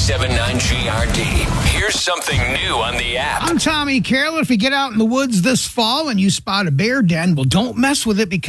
97.9 GRD. Here's something new on the app. I'm Tommy Carroll. If you get out in the woods this fall and you spot a bear den, well, don't mess with it because